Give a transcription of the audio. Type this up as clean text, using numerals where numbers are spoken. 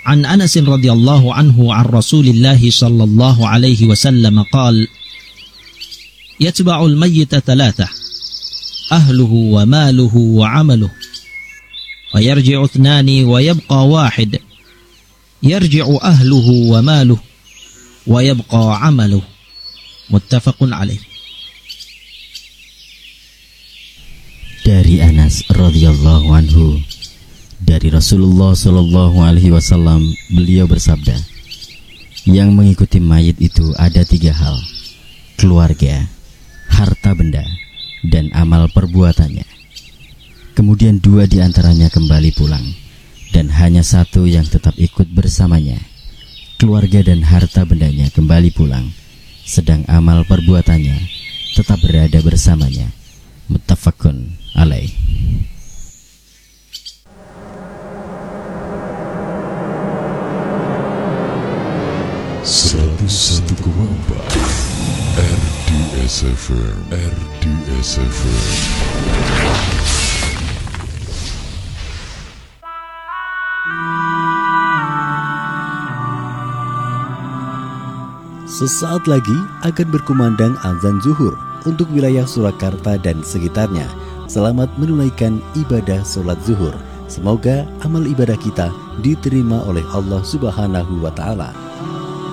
عن أنس رضي الله عنه عن رسول الله صلى الله عليه وسلم قال يتبع الميت ثلاثة أهله وماله وعمله ويرجع اثنان ويبقى واحد يرجع أهله وماله ويبقى عمله متفق عليه. Dari Anas radhiyallahu anhu, dari Rasulullah sallallahu alaihi wasallam, beliau bersabda, yang mengikuti mayit itu ada 3 hal: keluarga, harta benda, dan amal perbuatannya. Kemudian 2 di antaranya kembali pulang, dan hanya 1 yang tetap ikut bersamanya. Keluarga dan harta bendanya kembali pulang, sedang amal perbuatannya tetap berada bersamanya. Muttafaqun alaih. RDS FM. Sesaat lagi akan berkumandang azan zuhur untuk wilayah Surakarta dan sekitarnya. Selamat menunaikan ibadah sholat zuhur. Semoga amal ibadah kita diterima oleh Allah Subhanahu wa Ta'ala.